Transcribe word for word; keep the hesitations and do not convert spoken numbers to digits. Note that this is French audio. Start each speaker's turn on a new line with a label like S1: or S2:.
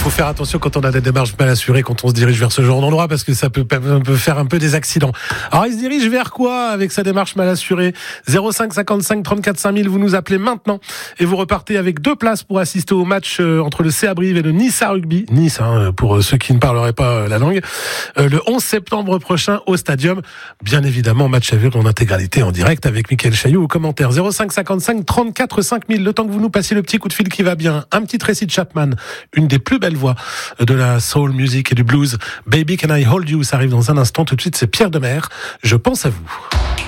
S1: faut faire attention quand on a des démarches mal assurées, quand on se dirige vers ce genre d'endroit, parce que ça peut, peut faire un peu des accidents. Alors, il se dirige vers quoi avec sa démarche mal assurée? zéro cinq cinquante-cinq trente-quatre cinq mille, vous nous appelez maintenant et vous repartez avec deux places pour assister au match entre le C A Brive et le Nice à rugby. Nice, hein, pour ceux qui ne parleraient pas la langue. Le onze septembre prochain au Stadium. Bien évidemment, match à vivre en intégralité en direct avec Mickaël Chailloux au commentaire. zéro cinq cinquante-cinq trente-quatre cinq mille. Le temps que vous nous passiez le petit coup de fil qui va bien. Un petit Tracy Chapman, une des plus belles voix de la soul music et du blues. Baby Can I Hold You, ça arrive dans un instant. Tout de suite, c'est Pierre Demers. Je pense à vous.